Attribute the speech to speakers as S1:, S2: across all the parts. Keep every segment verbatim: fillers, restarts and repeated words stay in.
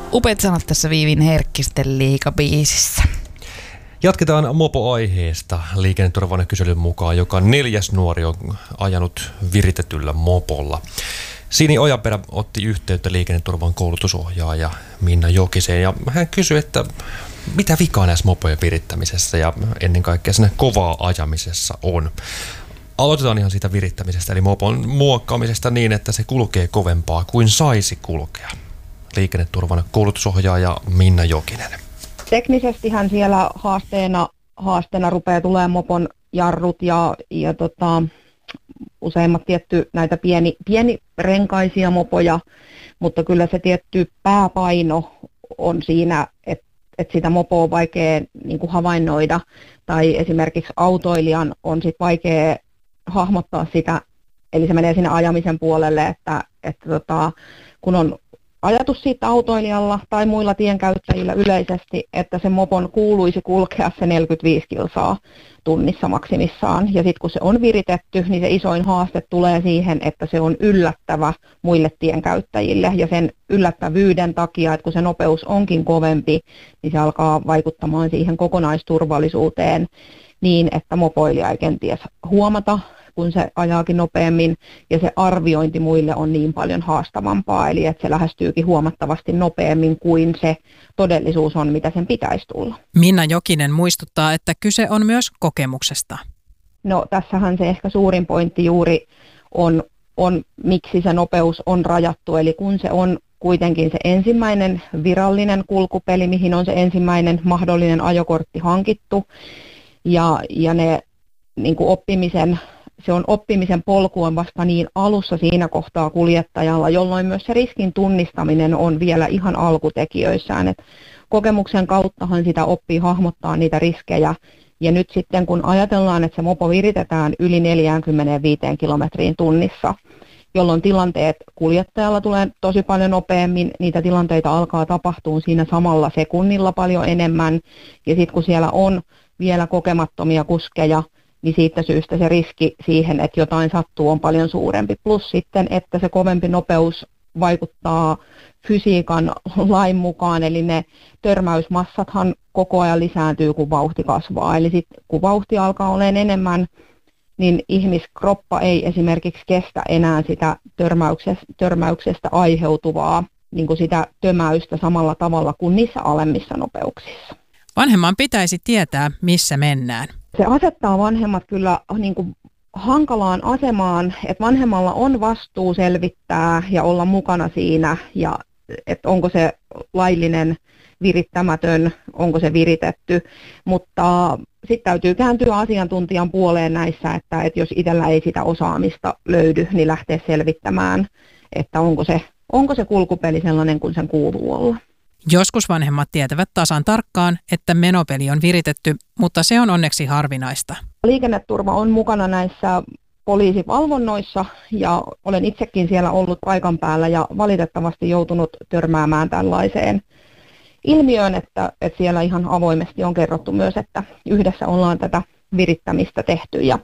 S1: Upeat sanat tässä Viivin Herkkisten liigabiisissä.
S2: Jatketaan mopo-aiheesta. Liikenneturvallisuuden kyselyn mukaan joka neljäs nuori on ajanut viritetyllä mopolla. Sini Ojanperä otti yhteyttä liikenneturvan koulutusohjaaja Minna Jokiseen ja hän kysyi, että mitä vikaa näissä mopojen virittämisessä ja ennen kaikkea siinä kovaa ajamisessa on. Aloitetaan ihan siitä virittämisestä eli mopon muokkaamisesta niin, että se kulkee kovempaa kuin saisi kulkea. Liikenneturvan koulutusohjaaja Minna Jokinen.
S3: Teknisestihän siellä haasteena, haasteena rupeaa tulemaan mopon jarrut ja, ja tota, useimmat tietty näitä pieni, pienirenkaisia mopoja, mutta kyllä se tietty pääpaino on siinä, että et sitä mopoa on vaikea niin kuin havainnoida tai esimerkiksi autoilijan on sit vaikea hahmottaa sitä, eli se menee sinne ajamisen puolelle, että, että tota, kun on ajatus siitä autoilijalla tai muilla tienkäyttäjillä yleisesti, että se mopon kuuluisi kulkea se neljäkymmentäviisi kilsaa tunnissa maksimissaan. Ja sitten kun se on viritetty, niin se isoin haaste tulee siihen, että se on yllättävä muille tienkäyttäjille. Ja sen yllättävyyden takia, että kun se nopeus onkin kovempi, niin se alkaa vaikuttamaan siihen kokonaisturvallisuuteen niin, että mopoilija ei kenties huomata, kun se ajaakin nopeammin, ja se arviointi muille on niin paljon haastavampaa, eli että se lähestyykin huomattavasti nopeammin kuin se todellisuus on, mitä sen pitäisi tulla.
S4: Minna Jokinen muistuttaa, että kyse on myös kokemuksesta.
S3: No tässähän se ehkä suurin pointti juuri on, on miksi se nopeus on rajattu, eli kun se on kuitenkin se ensimmäinen virallinen kulkupeli, mihin on se ensimmäinen mahdollinen ajokortti hankittu, ja, ja ne niin kuin oppimisen Se on oppimisen polku on vasta niin alussa siinä kohtaa kuljettajalla, jolloin myös se riskin tunnistaminen on vielä ihan alkutekijöissään. Et kokemuksen kauttahan sitä oppii hahmottaa niitä riskejä. Ja nyt sitten kun ajatellaan, että se mopo viritetään yli neljäkymmentäviisi kilometriin tunnissa, jolloin tilanteet kuljettajalla tulee tosi paljon nopeammin, niitä tilanteita alkaa tapahtua siinä samalla sekunnilla paljon enemmän. Ja sitten kun siellä on vielä kokemattomia kuskeja, niin siitä syystä se riski siihen, että jotain sattuu, on paljon suurempi. Plus sitten, että se kovempi nopeus vaikuttaa fysiikan lain mukaan, eli ne törmäysmassathan koko ajan lisääntyy, kun vauhti kasvaa. Eli sitten kun vauhti alkaa olemaan enemmän, niin ihmiskroppa ei esimerkiksi kestä enää sitä törmäyksestä, törmäyksestä aiheutuvaa niin kuin sitä tömäystä samalla tavalla kuin niissä alemmissa nopeuksissa.
S4: Vanhemman pitäisi tietää, missä mennään.
S3: Se asettaa vanhemmat kyllä niin kuin hankalaan asemaan, että vanhemmalla on vastuu selvittää ja olla mukana siinä, ja että onko se laillinen virittämätön, onko se viritetty, mutta sitten täytyy kääntyä asiantuntijan puoleen näissä, että, että jos itsellä ei sitä osaamista löydy, niin lähteä selvittämään, että onko se, onko se kulkupeli sellainen kuin sen kuuluu olla.
S4: Joskus vanhemmat tietävät tasan tarkkaan, että menopeli on viritetty, mutta se on onneksi harvinaista.
S3: Liikenneturva on mukana näissä poliisivalvonnoissa ja olen itsekin siellä ollut paikan päällä ja valitettavasti joutunut törmäämään tällaiseen ilmiöön, että, että siellä ihan avoimesti on kerrottu myös, että yhdessä ollaan tätä virittämistä tehty ja,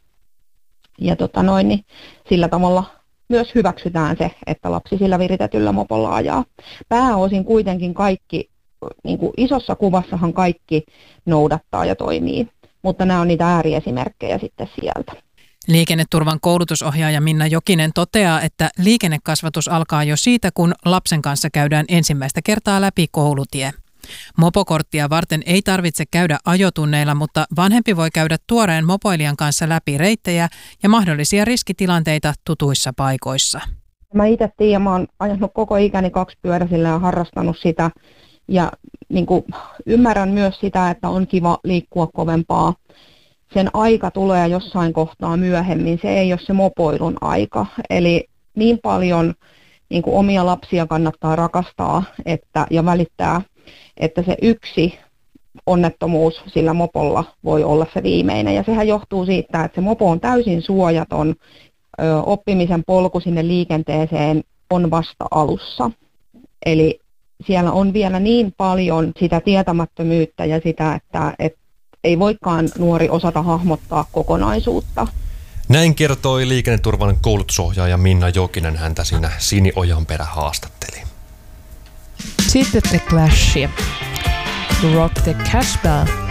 S3: ja tota noin, niin sillä tavalla myös hyväksytään se, että lapsi sillä viritetyllä mopolla ajaa. Pääosin kuitenkin kaikki, niin kuin isossa kuvassahan kaikki noudattaa ja toimii, mutta nämä on niitä ääriesimerkkejä sitten sieltä.
S4: Liikenneturvan koulutusohjaaja Minna Jokinen toteaa, että liikennekasvatus alkaa jo siitä, kun lapsen kanssa käydään ensimmäistä kertaa läpi koulutie. Mopokorttia varten ei tarvitse käydä ajotunneilla, mutta vanhempi voi käydä tuoreen mopoilijan kanssa läpi reittejä ja mahdollisia riskitilanteita tutuissa paikoissa.
S3: Mä itse tiedän, mä oon ajanut koko ikäni kaksipyöräisillä ja harrastanut sitä ja niin kuin ymmärrän myös sitä, että on kiva liikkua kovempaa. Sen aika tulee jossain kohtaa myöhemmin, se ei ole se mopoilun aika. Eli niin paljon niin kuin omia lapsia kannattaa rakastaa että, ja välittää, että se yksi onnettomuus sillä mopolla voi olla se viimeinen. Ja sehän johtuu siitä, että se mopo on täysin suojaton, ö, oppimisen polku sinne liikenteeseen on vasta alussa. Eli siellä on vielä niin paljon sitä tietämättömyyttä ja sitä, että et ei voikaan nuori osata hahmottaa kokonaisuutta.
S2: Näin kertoi liikenneturvan koulutusohjaaja Minna Jokinen, häntä siinä Sini Ojanperä haastatteli.
S5: Sitten The Clash. Rock the Cash Bell.